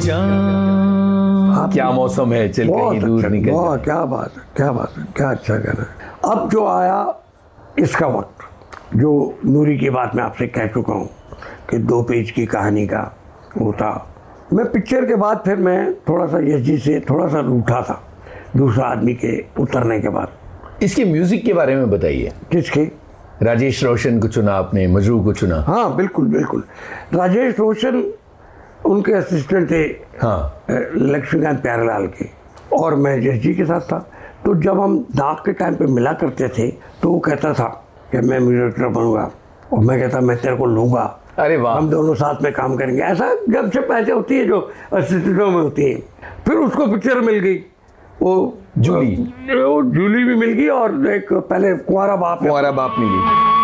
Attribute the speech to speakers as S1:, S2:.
S1: जाऊं। क्या मौसम है, चल कहीं दूर निकल।
S2: बहुत, क्या बात है, क्या बात है, क्या अच्छा गाना है। अब जो आया इसका वक्त, जो नूरी की बात मैं आपसे कह चुका हूँ कि 2 पेज की कहानी का होता। मैं पिक्चर के बाद फिर मैं थोड़ा सा यश जी से थोड़ा सा रूठा था, दूसरा आदमी के उतरने के बाद।
S1: इसके म्यूजिक के बारे में बताइए।
S2: किसके?
S1: राजेश रोशन को चुना आपने, मजरू को चुना।
S2: हाँ बिल्कुल बिल्कुल। राजेश रोशन उनके असिस्टेंट थे,
S1: हाँ,
S2: लक्ष्मीकांत प्यारेलाल के, और मैं यश जी के साथ था। तो जब हम दाग के टाइम पे मिला करते थे तो वो कहता था कि मैं म्यूजिक डायरेक्टर बनूंगा, और मैं कहता मैं तेरे को लूँगा,
S1: अरे वाह,
S2: हम दोनों साथ में काम करेंगे। ऐसा जब से पैसे होती है जो असिस्टेंटों में होती है। फिर उसको पिक्चर मिल गई, वो जूली भी मिल गई, और एक पहले कुंवारा बाप
S1: मिली।